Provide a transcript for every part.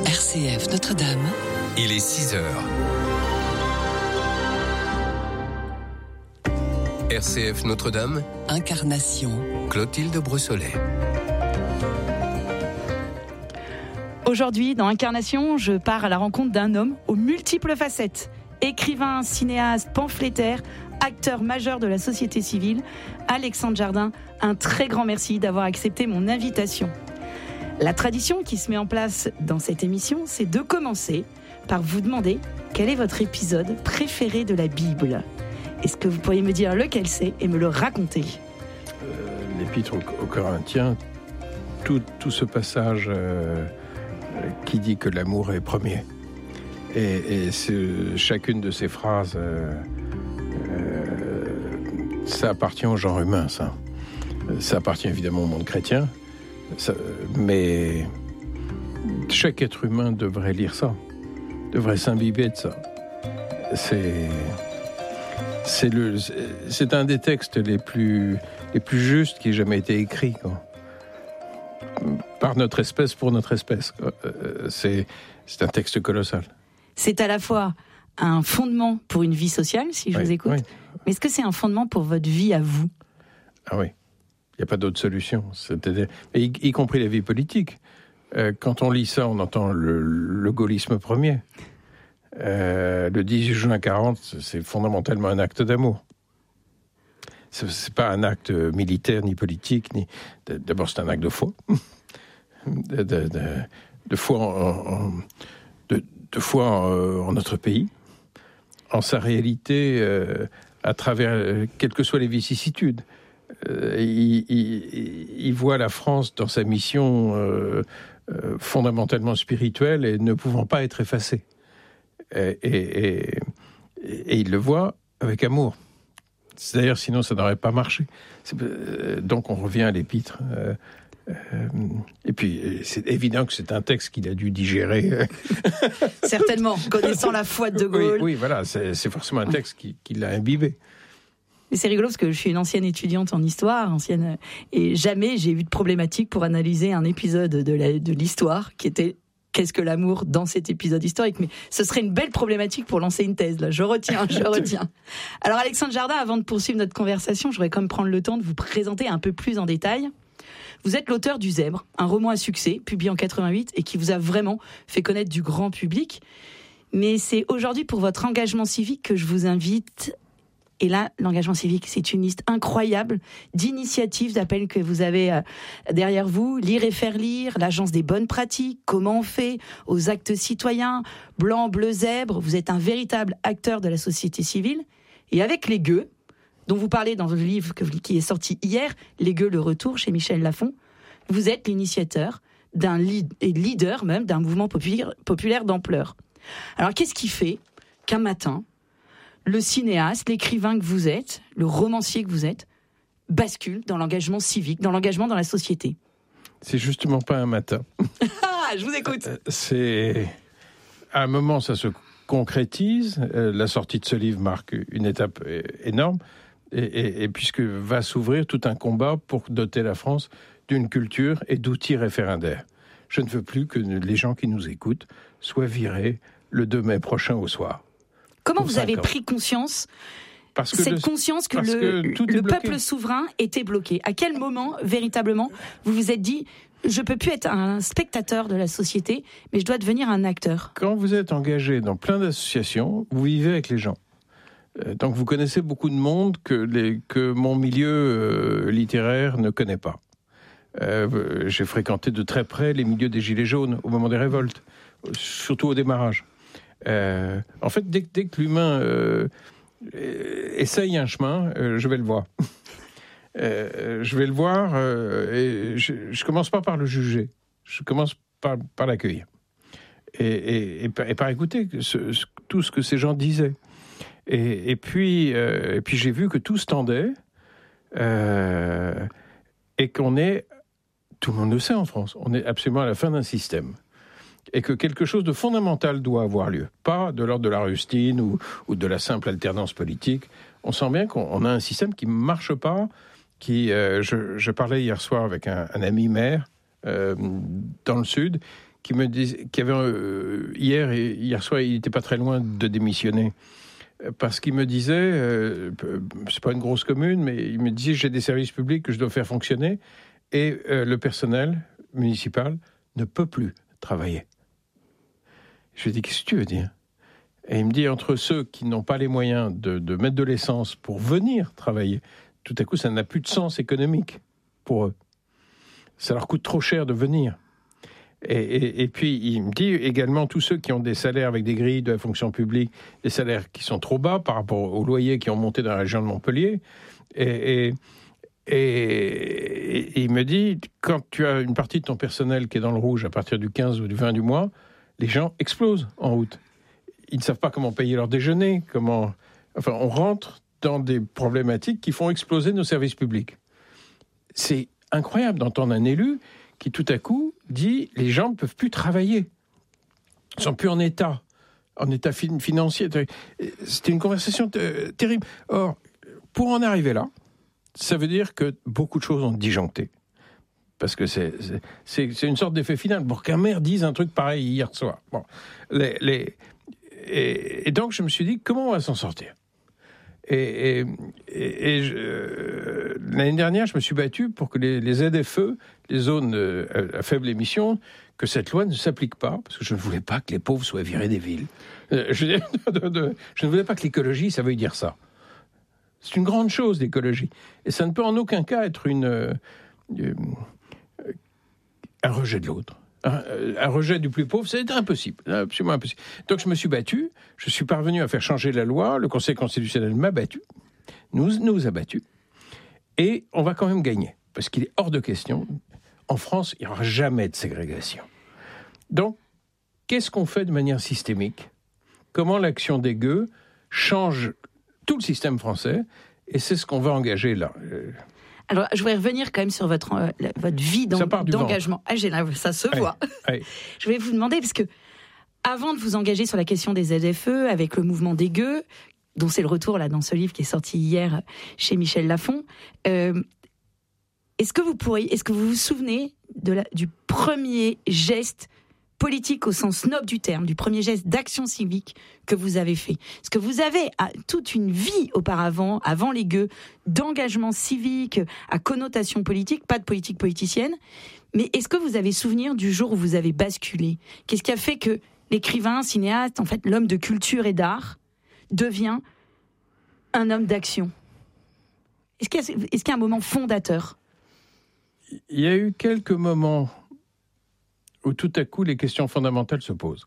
RCF Notre-Dame. Il est 6 heures. RCF Notre-Dame. Incarnation. Clotilde Brossolet. Aujourd'hui, dans Incarnation, je pars à la rencontre d'un homme aux multiples facettes. Écrivain, cinéaste, pamphlétaire, acteur majeur de la société civile, Alexandre Jardin, un très grand merci d'avoir accepté mon invitation. La tradition qui se met en place dans cette émission, c'est de commencer par vous demander quel est votre épisode préféré de la Bible. Est-ce que vous pourriez me dire lequel c'est et me le raconter ? L'Épître aux Corinthiens, tout ce passage qui dit que l'amour est premier. Et chacune de ces phrases, ça appartient au genre humain, ça. Ça appartient évidemment au monde chrétien, mais chaque être humain devrait lire ça, devrait s'imbiber de ça. C'est un des textes les plus justes qui ait jamais été écrit, quoi. Par notre espèce, pour notre espèce, quoi. C'est un texte colossal. C'est à la fois un fondement pour une vie sociale, si je vous écoute, mais est-ce que c'est un fondement pour votre vie à vous ? Ah oui, il n'y a pas d'autre solution. Y compris la vie politique. Quand on lit ça, on entend le gaullisme premier. Le 18 juin 40, c'est fondamentalement un acte d'amour. C'est pas un acte militaire ni politique. D'abord, c'est un acte de foi. De foi en notre pays, en sa réalité, à travers quelles que soient les vicissitudes. Il voit la France dans sa mission fondamentalement spirituelle et ne pouvant pas être effacée. Et il le voit avec amour. C'est-à-dire, sinon, ça n'aurait pas marché. Donc, on revient à l'Épître. Et puis, c'est évident que c'est un texte qu'il a dû digérer. Certainement, connaissant la foi de Gaulle. Oui, voilà, c'est forcément un texte qui l'a imbibé. Mais c'est rigolo parce que je suis une ancienne étudiante en histoire, et jamais j'ai eu de problématique pour analyser un épisode de l'histoire qui était qu'est-ce que l'amour dans cet épisode historique. Mais ce serait une belle problématique pour lancer une thèse, là. Je retiens. Alors, Alexandre Jardin, avant de poursuivre notre conversation, je voudrais quand même prendre le temps de vous présenter un peu plus en détail. Vous êtes l'auteur du Zèbre, un roman à succès, publié en 88, et qui vous a vraiment fait connaître du grand public. Mais c'est aujourd'hui pour votre engagement civique que je vous invite. Et là, l'engagement civique, c'est une liste incroyable d'initiatives, d'appels que vous avez derrière vous. Lire et faire lire, l'Agence des bonnes pratiques, Comment on fait, aux actes citoyens, Blanc, Bleu, Zèbre. Vous êtes un véritable acteur de la société civile. Et avec les Gueux, dont vous parlez dans le livre qui est sorti hier, Les Gueux, le retour, chez Michel Lafon, vous êtes l'initiateur et leader même d'un mouvement populaire d'ampleur. Alors, qu'est-ce qui fait qu'un matin, le cinéaste, l'écrivain que vous êtes, le romancier que vous êtes, bascule dans l'engagement civique, dans l'engagement dans la société ? C'est justement pas un matin. Je vous écoute. À un moment, ça se concrétise. La sortie de ce livre marque une étape énorme. Et puisque va s'ouvrir tout un combat pour doter la France d'une culture et d'outils référendaires. Je ne veux plus que les gens qui nous écoutent soient virés le 2 mai prochain au soir. Comment vous avez pris conscience, conscience que le peuple souverain était bloqué ? À quel moment, véritablement, vous vous êtes dit « Je ne peux plus être un spectateur de la société, mais je dois devenir un acteur » ? Quand vous êtes engagé dans plein d'associations, vous vivez avec les gens. Donc vous connaissez beaucoup de monde que mon milieu littéraire ne connaît pas. J'ai fréquenté de très près les milieux des Gilets jaunes au moment des révoltes, surtout au démarrage. En fait, dès que l'humain essaye un chemin, je vais le voir. Je vais le voir et je commence pas par le juger. Je commence par l'accueillir. Et par écouter tout ce que ces gens disaient. Et puis j'ai vu que tout se tendait et qu'on est, tout le monde le sait en France, on est absolument à la fin d'un système. Et que quelque chose de fondamental doit avoir lieu. Pas de l'ordre de la rustine ou de la simple alternance politique. On sent bien qu'on a un système qui ne marche pas, je parlais hier soir avec un ami maire dans le Sud, qui me disait, qui avait hier soir, il n'était pas très loin de démissionner. Parce qu'il me disait, c'est pas une grosse commune, mais il me disait, j'ai des services publics que je dois faire fonctionner, et le personnel municipal ne peut plus travailler. Je lui ai dit, qu'est-ce que tu veux dire ? Et il me dit, entre ceux qui n'ont pas les moyens de mettre de l'essence pour venir travailler, tout à coup, ça n'a plus de sens économique pour eux. Ça leur coûte trop cher de venir. Et puis, il me dit également, tous ceux qui ont des salaires avec des grilles de la fonction publique, des salaires qui sont trop bas par rapport aux loyers qui ont monté dans la région de Montpellier. Et il me dit, quand tu as une partie de ton personnel qui est dans le rouge à partir du 15 ou du 20 du mois, les gens explosent en route. Ils ne savent pas comment payer leur déjeuner, on rentre dans des problématiques qui font exploser nos services publics. C'est incroyable d'entendre un élu qui tout à coup dit les gens ne peuvent plus travailler, ils ne sont plus en état financier. C'était une conversation terrible. Or, pour en arriver là, ça veut dire que beaucoup de choses ont disjoncté. Parce que c'est une sorte d'effet final. Pour qu'un maire dise un truc pareil hier soir. Bon, et donc je me suis dit, comment on va s'en sortir ? L'année dernière, je me suis battu pour que les ZFE, les zones à faible émission, que cette loi ne s'applique pas, parce que je ne voulais pas que les pauvres soient virés des villes. Je ne voulais pas que l'écologie, ça veuille dire ça. C'est une grande chose, l'écologie. Et ça ne peut en aucun cas être un rejet de l'autre. Un rejet du plus pauvre, c'est impossible, absolument impossible. Donc je me suis battu, je suis parvenu à faire changer la loi, le Conseil constitutionnel m'a battu, nous a battus, et on va quand même gagner, parce qu'il est hors de question, en France, il n'y aura jamais de ségrégation. Donc, qu'est-ce qu'on fait de manière systémique ? Comment l'action des gueux change tout le système français, et c'est ce qu'on va engager là. Alors, je voudrais revenir quand même sur votre vie d'engagement. Ça se voit. Ouais. Je voulais vous demander, parce que avant de vous engager sur la question des ZFE, avec le mouvement des gueux, dont c'est le retour là dans ce livre qui est sorti hier chez Michel Lafon, est-ce que vous vous souvenez du premier geste politique au sens noble du terme, du premier geste d'action civique que vous avez fait? Parce que vous avez toute une vie auparavant, avant les gueux, d'engagement civique à connotation politique, pas de politique politicienne. Mais est-ce que vous avez souvenir du jour où vous avez basculé ? Qu'est-ce qui a fait que l'écrivain, cinéaste, en fait l'homme de culture et d'art, devient un homme d'action ? Est-ce qu'il y a un moment fondateur ? Il y a eu quelques moments où tout à coup les questions fondamentales se posent.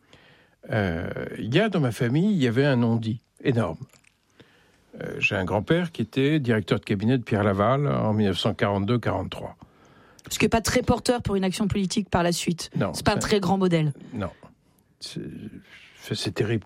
Dans ma famille, il y avait un non-dit énorme. J'ai un grand-père qui était directeur de cabinet de Pierre Laval en 1942-43. Ce qui n'est pas très porteur pour une action politique par la suite. Non, c'est pas un très grand modèle. Non. C'est terrible.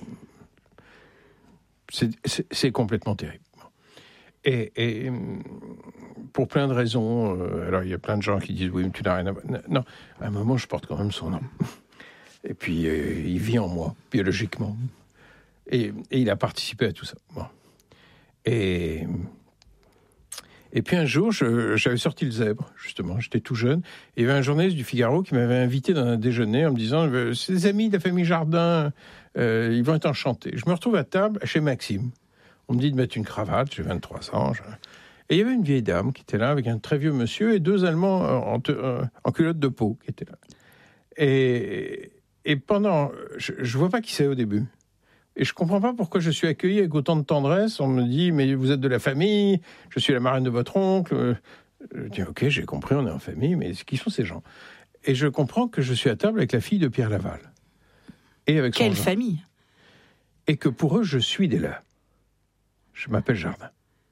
C'est complètement terrible. Et pour plein de raisons, alors il y a plein de gens qui disent oui, mais tu n'as rien à voir. Non, à un moment, je porte quand même son nom. Et puis, il vit en moi, biologiquement. Et il a participé à tout ça. Bon. Et puis un jour, j'avais sorti le Zèbre, justement, j'étais tout jeune. Et il y avait un journaliste du Figaro qui m'avait invité dans un déjeuner en me disant « C'est des amis de la famille Jardin, ils vont être enchantés. » Je me retrouve à table chez Maxime. On me dit de mettre une cravate, j'ai 23 ans. Et il y avait une vieille dame qui était là avec un très vieux monsieur et deux Allemands en culotte de peau qui étaient là. Et pendant... Je vois pas qui c'est au début. Et je comprends pas pourquoi je suis accueilli avec autant de tendresse. On me dit, mais vous êtes de la famille, je suis la marraine de votre oncle. Je dis, ok, j'ai compris, on est en famille, mais qui sont ces gens ? Et je comprends que je suis à table avec la fille de Pierre Laval. Et avec Quelle famille ? Et que pour eux, je suis des leurs. Je m'appelle Jardin.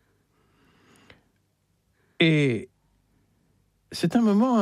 Et c'est un moment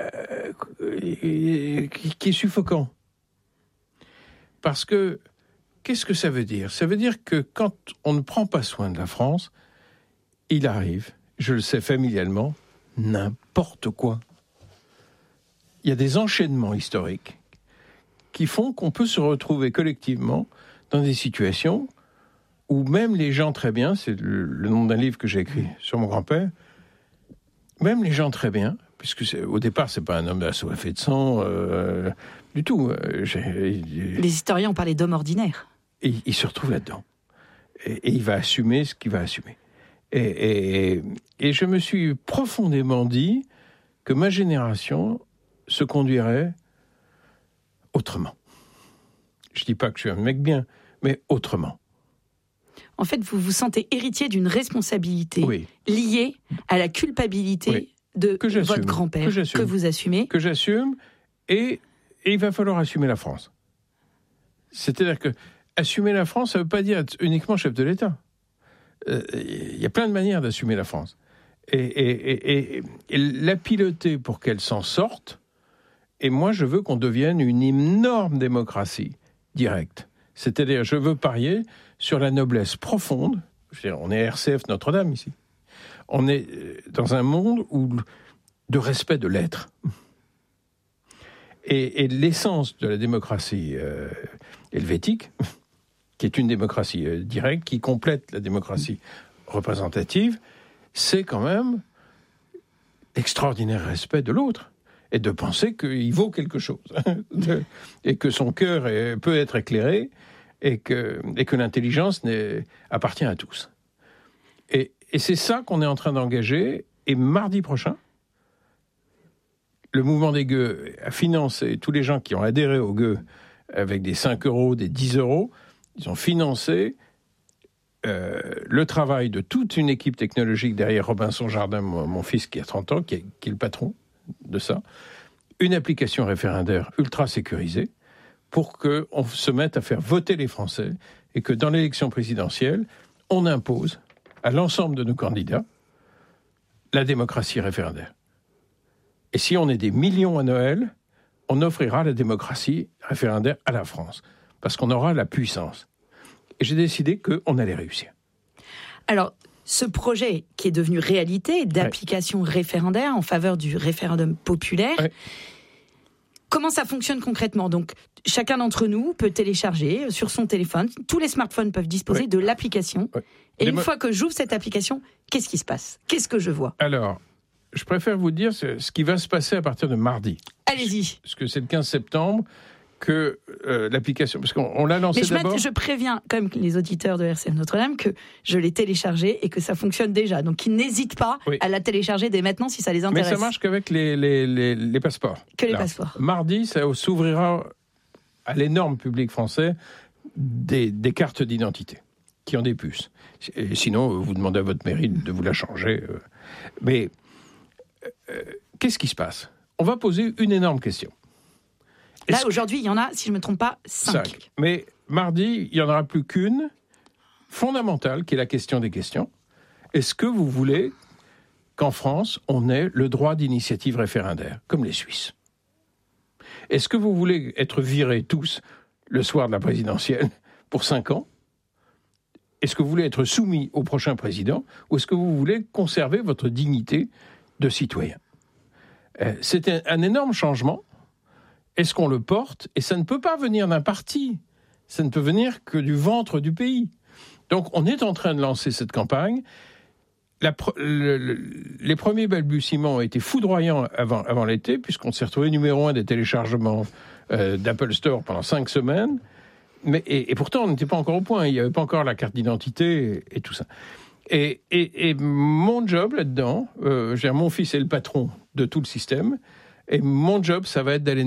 qui est suffocant. Parce que, qu'est-ce que ça veut dire ? Ça veut dire que quand on ne prend pas soin de la France, il arrive, je le sais familialement, n'importe quoi. Il y a des enchaînements historiques qui font qu'on peut se retrouver collectivement dans des situations où même les gens très bien, c'est le nom d'un livre que j'ai écrit sur mon grand-père, même les gens très bien puisque au départ, c'est pas un homme assoiffé de sang du tout. Les historiens ont parlé d'homme ordinaire. Et il se retrouve là-dedans. Et il va assumer ce qu'il va assumer. Et je me suis profondément dit que ma génération se conduirait autrement. Je dis pas que je suis un mec bien, mais autrement. En fait, vous vous sentez héritier d'une responsabilité liée à la culpabilité de votre grand-père, que vous assumez. Que j'assume, et il va falloir assumer la France. C'est-à-dire que assumer la France, ça ne veut pas dire être uniquement chef de l'État. Il y a plein de manières d'assumer la France. Et la piloter pour qu'elle s'en sorte. Et moi, je veux qu'on devienne une énorme démocratie directe. C'est-à-dire, je veux parier sur la noblesse profonde. Je veux dire, on est RCF Notre-Dame ici. On est dans un monde de respect de l'être. Et l'essence de la démocratie helvétique, qui est une démocratie directe, qui complète la démocratie représentative, c'est quand même l'extraordinaire respect de l'autre. Et de penser qu'il vaut quelque chose. Et que son cœur peut être éclairé, et que l'intelligence appartient à tous. Et c'est ça qu'on est en train d'engager. Et mardi prochain, le mouvement des gueux a financé, tous les gens qui ont adhéré aux gueux avec des 5 euros, des 10 euros, ils ont financé le travail de toute une équipe technologique derrière Robinson Jardin, mon fils qui a 30 ans, qui est le patron de ça, une application référendaire ultra sécurisée pour qu'on se mette à faire voter les Français et que dans l'élection présidentielle, on impose à l'ensemble de nos candidats la démocratie référendaire. Et si on est des millions à Noël, on offrira la démocratie référendaire à la France, parce qu'on aura la puissance. Et j'ai décidé qu'on allait réussir. Alors, ce projet qui est devenu réalité d'application référendaire en faveur du référendum populaire, comment ça fonctionne concrètement ? Donc, chacun d'entre nous peut télécharger sur son téléphone, tous les smartphones peuvent disposer de l'application. Et une fois que j'ouvre cette application, qu'est-ce qui se passe ? Qu'est-ce que je vois ? Alors, je préfère vous dire ce qui va se passer à partir de mardi. Allez-y. Parce que c'est le 15 septembre que l'application... Parce qu'on l'a lancée d'abord... Je préviens quand même les auditeurs de RCF Notre-Dame que je l'ai téléchargée et que ça fonctionne déjà. Donc, ils n'hésitent pas à la télécharger dès maintenant si ça les intéresse. Mais ça marche qu'avec les passeports. Que les passeports. Mardi, ça s'ouvrira à l'énorme public français des cartes d'identité qui ont des puces. Et sinon, vous demandez à votre mairie de vous la changer. Mais qu'est-ce qui se passe ? On va poser une énorme question. Là, aujourd'hui, il y en a, si je ne me trompe pas, 5. Mais mardi, il n'y en aura plus qu'une fondamentale, qui est la question des questions. Est-ce que vous voulez qu'en France, on ait le droit d'initiative référendaire, comme les Suisses ? Est-ce que vous voulez être virés tous le soir de la présidentielle pour 5 ans ? Est-ce que vous voulez être soumis au prochain président ? Ou est-ce que vous voulez conserver votre dignité de citoyen ? C'est un énorme changement. Est-ce qu'on le porte ? Et ça ne peut pas venir d'un parti. Ça ne peut venir que du ventre du pays. Donc, on est en train de lancer cette campagne. Les premiers balbutiements ont été foudroyants avant l'été, puisqu'on s'est retrouvé numéro 1 des téléchargements d'Apple Store pendant 5 semaines. Et pourtant, on n'était pas encore au point. Il n'y avait pas encore la carte d'identité et tout ça. Et mon job là-dedans, mon fils est le patron de tout le système, et mon job, ça va être d'aller